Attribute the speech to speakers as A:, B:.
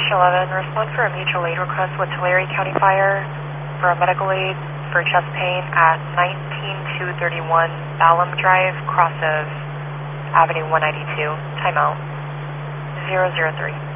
A: 11, respond for a mutual aid request with Tulare County Fire for a medical aid for chest pain at 19231 Ballum Drive, cross of Avenue 192. Timeout. 003.